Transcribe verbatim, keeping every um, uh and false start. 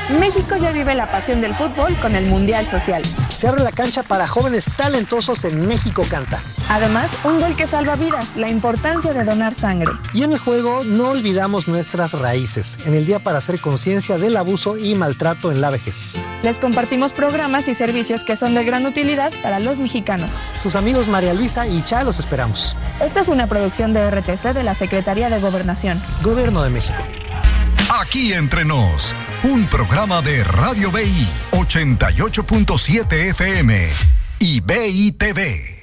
México ya vive la pasión del fútbol con el Mundial Social. Se abre la cancha para jóvenes talentosos en México Canta. Además, un gol que salva vidas, la importancia de donar sangre. Y en el juego no olvidamos nuestras raíces, en el día para hacer conciencia del abuso y maltrato en la vejez. Les compartimos programas y servicios que son de gran utilidad para los mexicanos. Sus amigos María Luisa y Cha los esperamos. Esta es una producción de R T C de la Secretaría de Gobernación. Gobierno de México. Aquí entre nos, un programa de Radio B I ochenta y ocho punto siete F M y B I T V.